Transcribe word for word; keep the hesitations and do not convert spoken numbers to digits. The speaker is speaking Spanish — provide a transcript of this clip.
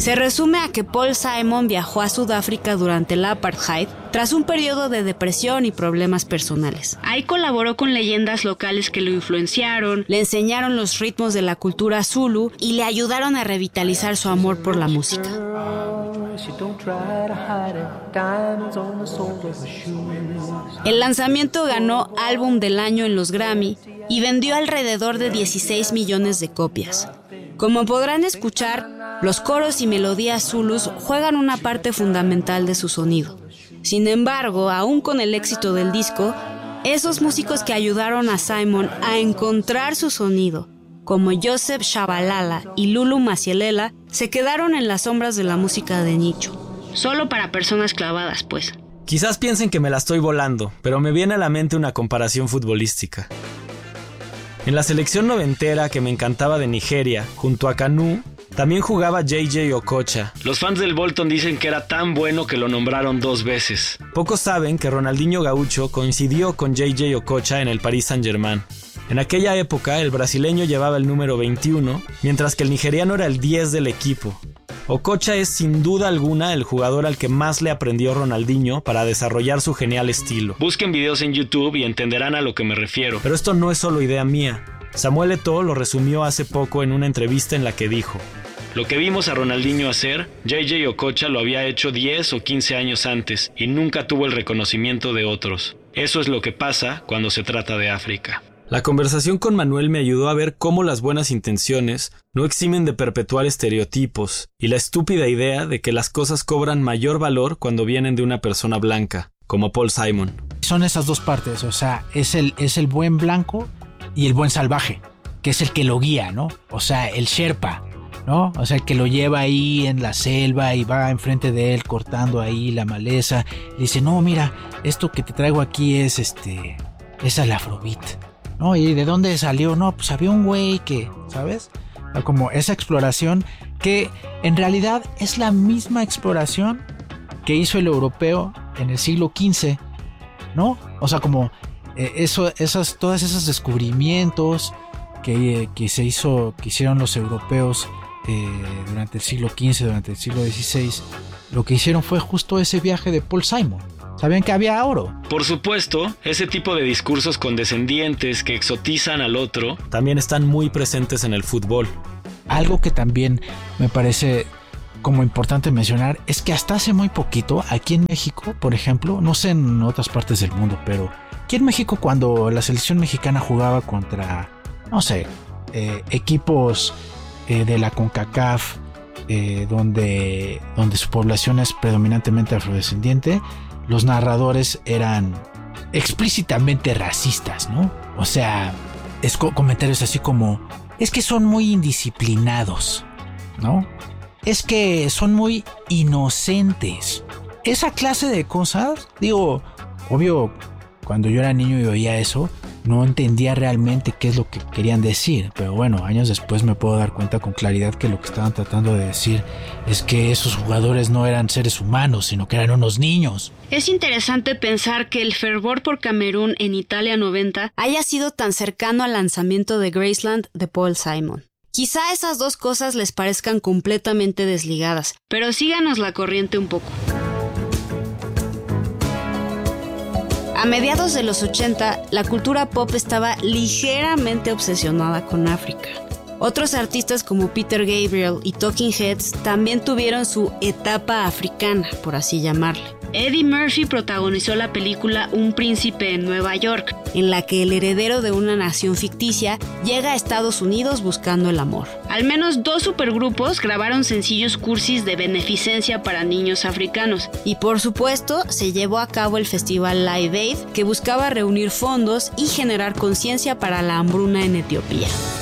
Se resume a que Paul Simon viajó a Sudáfrica durante el apartheid tras un periodo de depresión y problemas personales. Ahí colaboró con leyendas locales que lo influenciaron, le enseñaron los ritmos de la cultura Zulu y le ayudaron a revitalizar su amor por la música. El lanzamiento ganó Álbum del Año en los Grammy y vendió alrededor de dieciséis millones de copias. Como podrán escuchar, los coros y melodías zulus juegan una parte fundamental de su sonido. Sin embargo, aún con el éxito del disco, esos músicos que ayudaron a Simon a encontrar su sonido, como Joseph Shabalala y Lulu Masielela, se quedaron en las sombras de la música de nicho. Solo para personas clavadas, pues. Quizás piensen que me la estoy volando, pero me viene a la mente una comparación futbolística. En la selección noventera que me encantaba de Nigeria, junto a Kanu, también jugaba J J Okocha. Los fans del Bolton dicen que era tan bueno que lo nombraron dos veces. Pocos saben que Ronaldinho Gaúcho coincidió con J J Okocha en el Paris Saint-Germain. En aquella época, el brasileño llevaba el número veintiuno, mientras que el nigeriano era el diez del equipo. Okocha es sin duda alguna el jugador al que más le aprendió Ronaldinho para desarrollar su genial estilo. Busquen videos en YouTube y entenderán a lo que me refiero. Pero esto no es solo idea mía. Samuel Eto'o lo resumió hace poco en una entrevista en la que dijo: lo que vimos a Ronaldinho hacer, J J Okocha lo había hecho diez o quince años antes y nunca tuvo el reconocimiento de otros. Eso es lo que pasa cuando se trata de África. La conversación con Manuel me ayudó a ver cómo las buenas intenciones no eximen de perpetuar estereotipos y la estúpida idea de que las cosas cobran mayor valor cuando vienen de una persona blanca, como Paul Simon. Son esas dos partes, o sea, es el, es el buen blanco y el buen salvaje, que es el que lo guía, ¿no? O sea, el Sherpa, ¿no? O sea, el que lo lleva ahí en la selva y va enfrente de él cortando ahí la maleza. Y dice, no, mira, esto que te traigo aquí es este, es el afrobeat. No, ¿y de dónde salió? No, pues había un güey que, ¿sabes? Como esa exploración que en realidad es la misma exploración que hizo el europeo en el siglo quince, ¿no? O sea, como eh, eso, esas, todos esos descubrimientos que, que se hizo, que hicieron los europeos eh, durante el siglo quince, durante el siglo dieciséis, lo que hicieron fue justo ese viaje de Paul Simon. ¿Sabían que había oro? Por supuesto, ese tipo de discursos condescendientes que exotizan al otro también están muy presentes en el fútbol. Algo que también me parece como importante mencionar es que hasta hace muy poquito, aquí en México, por ejemplo, no sé en otras partes del mundo, pero aquí en México cuando la selección mexicana jugaba contra, no sé, eh, equipos eh, de la CONCACAF, eh, donde, donde su población es predominantemente afrodescendiente, los narradores eran explícitamente racistas, ¿no? O sea, es co- comentarios así como, es que son muy indisciplinados, ¿no? Es que son muy inocentes. Esa clase de cosas, digo, obvio, cuando yo era niño y oía eso, no entendía realmente qué es lo que querían decir, pero bueno, años después me puedo dar cuenta con claridad que lo que estaban tratando de decir es que esos jugadores no eran seres humanos, sino que eran unos niños. Es interesante pensar que el fervor por Camerún en Italia noventa haya sido tan cercano al lanzamiento de Graceland de Paul Simon. Quizá esas dos cosas les parezcan completamente desligadas, pero síganos la corriente un poco. A mediados de los ochenta, la cultura pop estaba ligeramente obsesionada con África. Otros artistas como Peter Gabriel y Talking Heads también tuvieron su etapa africana, por así llamarle. Eddie Murphy protagonizó la película Un príncipe en Nueva York, en la que el heredero de una nación ficticia llega a Estados Unidos buscando el amor. Al menos dos supergrupos grabaron sencillos cursis de beneficencia para niños africanos. Y por supuesto, se llevó a cabo el festival Live Aid, que buscaba reunir fondos y generar conciencia para la hambruna en Etiopía.